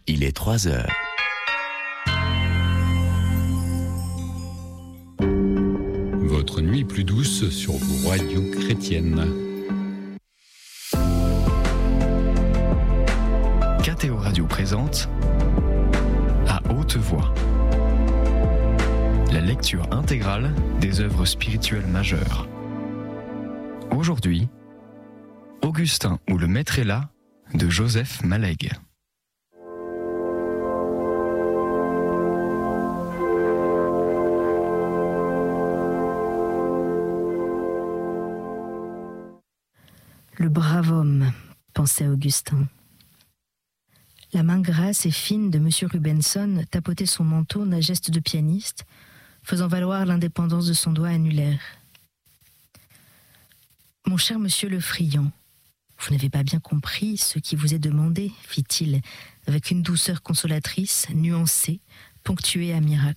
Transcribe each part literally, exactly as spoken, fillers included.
Il est trois heures. Votre nuit plus douce sur vos radios chrétiennes. K T O Radio présente À haute voix la lecture intégrale des œuvres spirituelles majeures. Aujourd'hui, Augustin ou le Maître est là de Joseph Mallègue. Le brave homme, pensait Augustin. La main grasse et fine de M. Rubenson tapotait son manteau d'un geste de pianiste, faisant valoir l'indépendance de son doigt annulaire. « Mon cher monsieur le friand, vous n'avez pas bien compris ce qui vous est demandé, fit-il, avec une douceur consolatrice, nuancée, ponctuée à miracle. »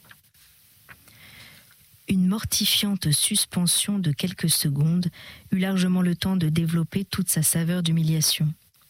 Une mortifiante suspension de quelques secondes eut largement le temps de développer toute sa saveur d'humiliation.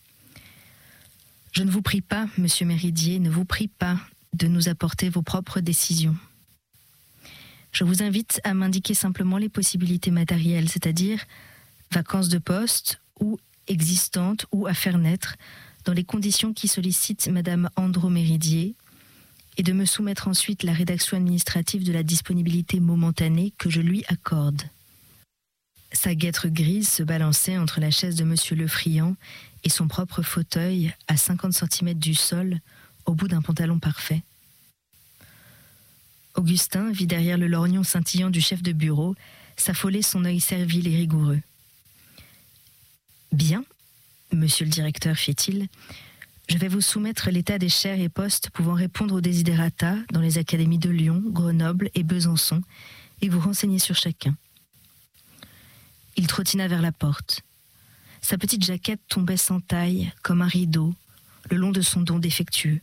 « Je ne vous prie pas, monsieur Méridier, ne vous prie pas de nous apporter vos propres décisions. Je vous invite à m'indiquer simplement les possibilités matérielles, c'est-à-dire vacances de poste ou existantes ou à faire naître, dans les conditions qui sollicitent madame Andro Méridier, et de me soumettre ensuite la rédaction administrative de la disponibilité momentanée que je lui accorde. » Sa guêtre grise se balançait entre la chaise de monsieur le friand et son propre fauteuil à cinquante centimètres du sol, au bout d'un pantalon parfait. Augustin vit derrière le lorgnon scintillant du chef de bureau s'affoler son œil servile et rigoureux. « Bien, monsieur le directeur, fit-il, je vais vous soumettre l'état des chaires et postes pouvant répondre aux desiderata dans les académies de Lyon, Grenoble et Besançon et vous renseigner sur chacun. » Il trottina vers la porte. Sa petite jaquette tombait sans taille, comme un rideau, le long de son dos défectueux.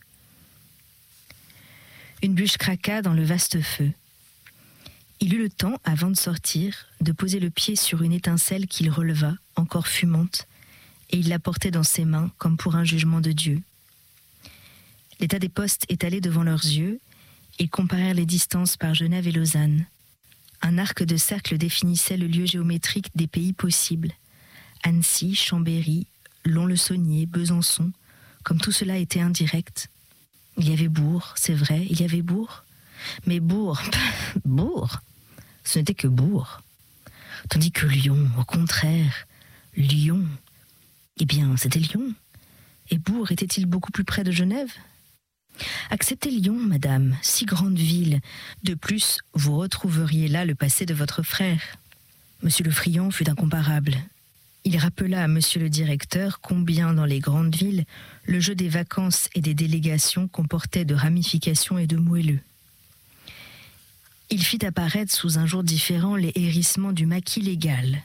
Une bûche craqua dans le vaste feu. Il eut le temps, avant de sortir, de poser le pied sur une étincelle qu'il releva, encore fumante, et il la portait dans ses mains comme pour un jugement de Dieu. L'état des postes étalé devant leurs yeux, ils comparèrent les distances par Genève et Lausanne. Un arc de cercle définissait le lieu géométrique des pays possibles. Annecy, Chambéry, Lons-le-Saunier, Besançon, comme tout cela était indirect. Il y avait Bourg, c'est vrai, il y avait Bourg. Mais Bourg, Bourg, ce n'était que Bourg. Tandis que Lyon, au contraire, Lyon, eh bien, c'était Lyon. Et Bourg était-il beaucoup plus près de Genève ? Acceptez Lyon, madame, si grande ville. De plus, vous retrouveriez là le passé de votre frère. Monsieur le friand fut incomparable. Il rappela à monsieur le directeur combien, dans les grandes villes, le jeu des vacances et des délégations comportait de ramifications et de moelleux. Il fit apparaître sous un jour différent les hérissements du maquis légal.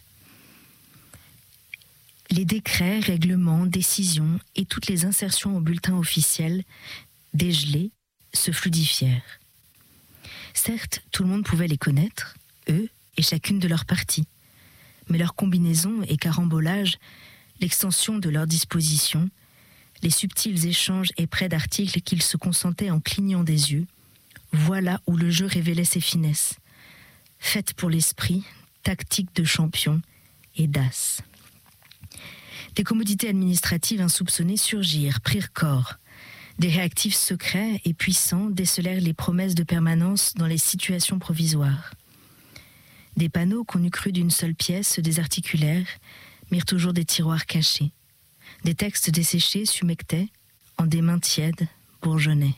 Les décrets, règlements, décisions et toutes les insertions au bulletin officiel, dégelés, se fluidifièrent. Certes, tout le monde pouvait les connaître, eux et chacune de leurs parties. Mais leur combinaison et carambolage, l'extension de leurs dispositions, les subtils échanges et prêts d'articles qu'ils se consentaient en clignant des yeux, voilà où le jeu révélait ses finesses, faites pour l'esprit, tactique de champion et d'as. Des commodités administratives insoupçonnées surgirent, prirent corps. Des réactifs secrets et puissants décelèrent les promesses de permanence dans les situations provisoires. Des panneaux qu'on eût cru d'une seule pièce se désarticulèrent, mirent toujours des tiroirs cachés. Des textes desséchés s'humectaient, en des mains tièdes, bourgeonnaient.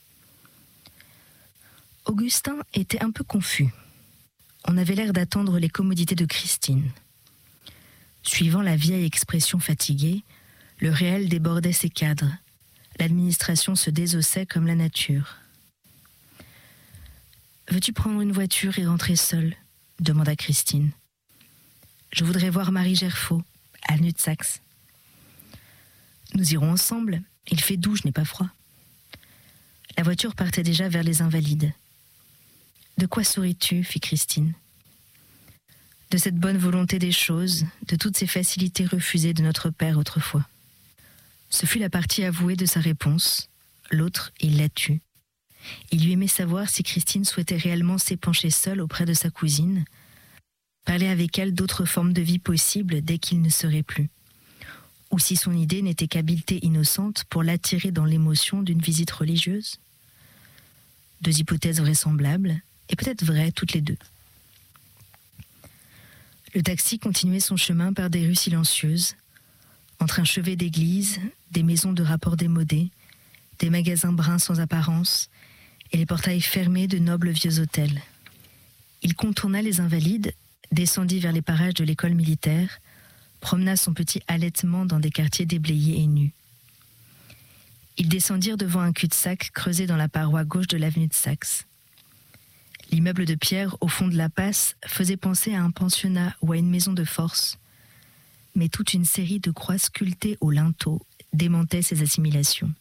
Augustin était un peu confus. On avait l'air d'attendre les commodités de Christine. Suivant la vieille expression fatiguée, le réel débordait ses cadres. L'administration se désossait comme la nature. « Veux-tu prendre une voiture et rentrer seule ?» demanda Christine. « Je voudrais voir Marie Gerfaut, à Nutsax. »« Nous irons ensemble, il fait doux, je n'ai pas froid. » La voiture partait déjà vers les Invalides. « De quoi souris-tu » fit Christine. « De cette bonne volonté des choses, de toutes ces facilités refusées de notre père autrefois. » Ce fut la partie avouée de sa réponse. L'autre, il la tue. Il lui aimait savoir si Christine souhaitait réellement s'épancher seule auprès de sa cousine, parler avec elle d'autres formes de vie possibles dès qu'il ne serait plus, ou si son idée n'était qu'habileté innocente pour l'attirer dans l'émotion d'une visite religieuse. Deux hypothèses vraisemblables, et peut-être vraies toutes les deux. Le taxi continuait son chemin par des rues silencieuses, entre un chevet d'église, des maisons de rapport démodés, des magasins bruns sans apparence et les portails fermés de nobles vieux hôtels. Il contourna les Invalides, descendit vers les parages de l'école militaire, promena son petit halètement dans des quartiers déblayés et nus. Ils descendirent devant un cul-de-sac creusé dans la paroi gauche de l'avenue de Saxe. L'immeuble de pierre au fond de la passe faisait penser à un pensionnat ou à une maison de force, mais toute une série de croix sculptées au linteau démentait ces assimilations.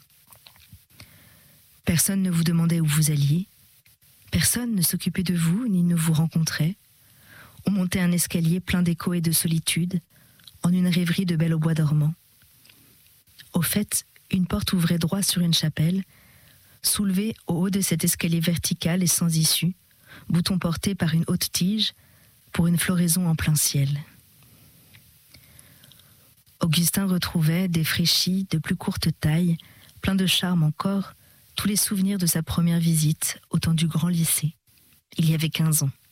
Personne ne vous demandait où vous alliez, personne ne s'occupait de vous ni ne vous rencontrait. On montait un escalier plein d'écho et de solitude, en une rêverie de belle au bois dormant. Au fait, une porte ouvrait droit sur une chapelle, soulevée au haut de cet escalier vertical et sans issue, bouton porté par une haute tige, pour une floraison en plein ciel. Augustin retrouvait, défraîchi, de plus courte taille, plein de charme encore, tous les souvenirs de sa première visite au temps du grand lycée. Il y avait quinze ans.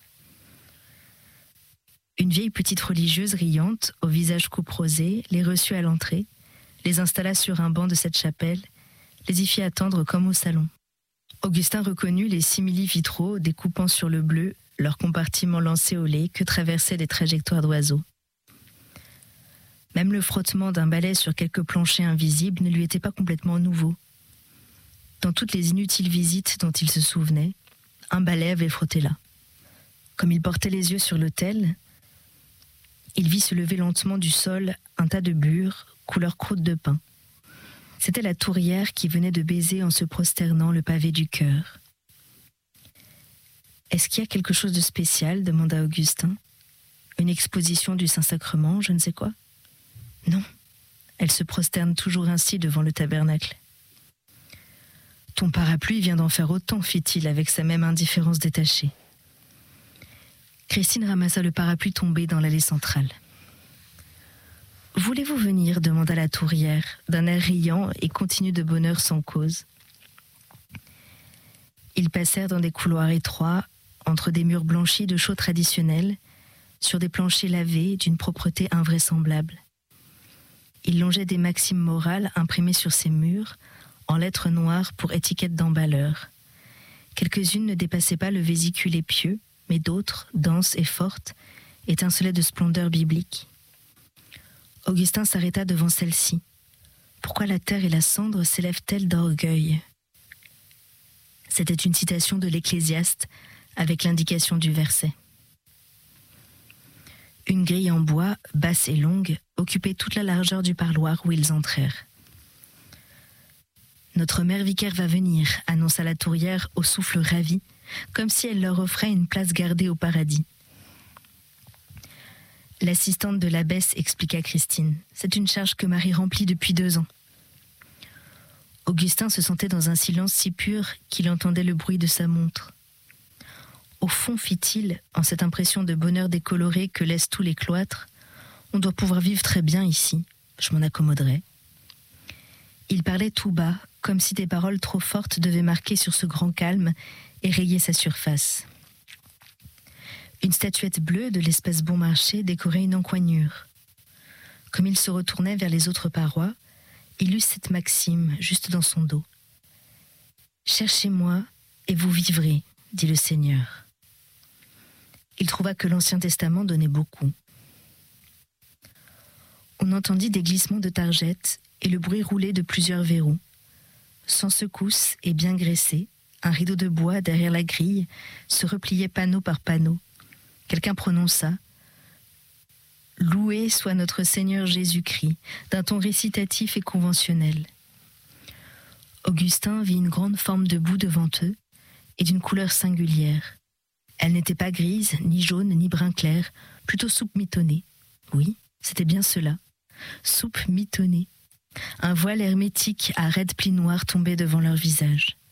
Une vieille petite religieuse riante, au visage couperosé, les reçut à l'entrée, les installa sur un banc de cette chapelle, les y fit attendre comme au salon. Augustin reconnut les simili vitraux découpant sur le bleu leurs compartiments lancés au lait que traversaient des trajectoires d'oiseaux. Même le frottement d'un balai sur quelques planchers invisibles ne lui était pas complètement nouveau. Dans toutes les inutiles visites dont il se souvenait, un balai avait frotté là. Comme il portait les yeux sur l'autel, il vit se lever lentement du sol un tas de bures, couleur croûte de pain. C'était la tourière qui venait de baiser en se prosternant le pavé du chœur. « Est-ce qu'il y a quelque chose de spécial ?» demanda Augustin. « Une exposition du Saint-Sacrement, je ne sais quoi ?» « Non, elle se prosterne toujours ainsi devant le tabernacle. »« Ton parapluie vient d'en faire autant, fit-il avec sa même indifférence détachée. » Christine ramassa le parapluie tombé dans l'allée centrale. « Voulez-vous venir ?» demanda la tourière, d'un air riant et continu de bonheur sans cause. Ils passèrent dans des couloirs étroits, entre des murs blanchis de chaux traditionnels, sur des planchers lavés d'une propreté invraisemblable. Ils longeaient des maximes morales imprimées sur ces murs, en lettres noires pour étiquettes d'emballeurs. Quelques-unes ne dépassaient pas le vésicule épieux, mais d'autres, denses et fortes, étincelaient de splendeur biblique. Augustin s'arrêta devant celle-ci. Pourquoi la terre et la cendre s'élèvent-elles d'orgueil ? C'était une citation de l'Ecclésiaste, avec l'indication du verset. Une grille en bois, basse et longue, occupait toute la largeur du parloir où ils entrèrent. « Notre mère vicaire va venir », annonça la tourière au souffle ravi, comme si elle leur offrait une place gardée au paradis. L'assistante de l'abbesse expliqua Christine. « C'est une charge que Marie remplit depuis deux ans. » Augustin se sentait dans un silence si pur qu'il entendait le bruit de sa montre. Au fond, fit-il, en cette impression de bonheur décoloré que laissent tous les cloîtres, on doit pouvoir vivre très bien ici. Je m'en accommoderai. Il parlait tout bas, comme si des paroles trop fortes devaient marquer sur ce grand calme et rayer sa surface. Une statuette bleue de l'espèce bon marché décorait une encoignure. Comme il se retournait vers les autres parois, il eut cette maxime juste dans son dos. « Cherchez-moi et vous vivrez, dit le Seigneur. » Il trouva que l'Ancien Testament donnait beaucoup. On entendit des glissements de targettes et le bruit roulé de plusieurs verrous. Sans secousse et bien graissé, un rideau de bois derrière la grille se repliait panneau par panneau. Quelqu'un prononça « Loué soit notre Seigneur Jésus-Christ » d'un ton récitatif et conventionnel. Augustin vit une grande forme de boue devant eux et d'une couleur singulière. Elle n'était pas grise, ni jaune, ni brun clair, plutôt soupe mitonnée. Oui, c'était bien cela, soupe mitonnée. Un voile hermétique à raides plis noirs tombait devant leur visage.